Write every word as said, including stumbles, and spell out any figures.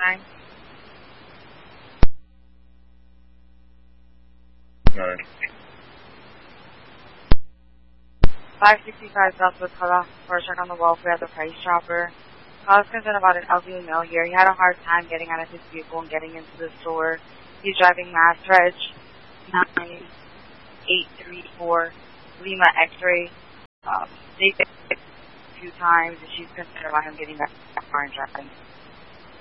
time? Nine. five sixty-five Southwood cutoff for a check on the welfare at the Price Chopper. I was concerned about an elderly male here. He had a hard time getting out of his vehicle and getting into the store. He's driving Mass Reg nine eight three four Lima X-ray. Um, they did it a few times, and she's concerned about him getting back in the car and driving.